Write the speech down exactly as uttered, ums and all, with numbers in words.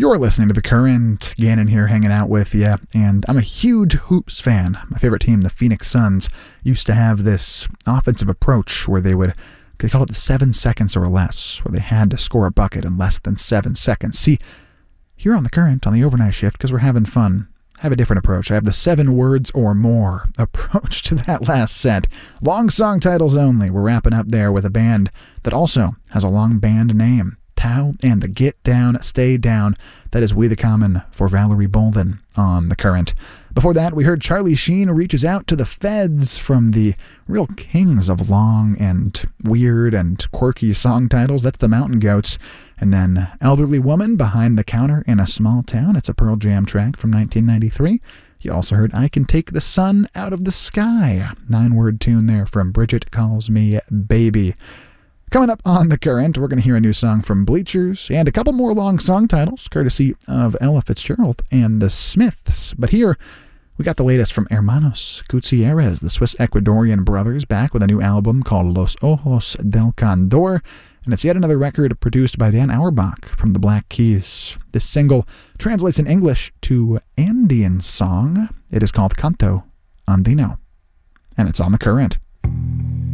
You're listening to The Current. Gannon here hanging out with you, and I'm a huge Hoops fan. My favorite team, the Phoenix Suns, used to have this offensive approach where they would, they called it the seven seconds or less, where they had to score a bucket in less than seven seconds. See, here on The Current, on the overnight shift, because we're having fun, I have a different approach. I have the seven words or more approach to that last set. Long song titles only. We're wrapping up there with a band that also has a long band name. Tao and the Get Down, Stay Down. That is We the Common for Valerie Bolden on The Current. Before that, we heard Charlie Sheen reaches out to the feds from the real kings of long and weird and quirky song titles. That's the Mountain Goats. And then Elderly Woman, Behind the Counter in a Small Town. It's a Pearl Jam track from nineteen ninety-three. You also heard I Can Take the Sun Out of the Sky. Nine-word tune there from Bridget Calls Me Baby. Coming up on The Current, we're going to hear a new song from Bleachers and a couple more long song titles, courtesy of Ella Fitzgerald and the Smiths. But here, we got the latest from Hermanos Gutierrez, the Swiss-Ecuadorian brothers, back with a new album called Los Ojos del Condor, and it's yet another record produced by Dan Auerbach from the Black Keys. This single translates in English to Andean song. It is called Canto Andino, and it's on The Current.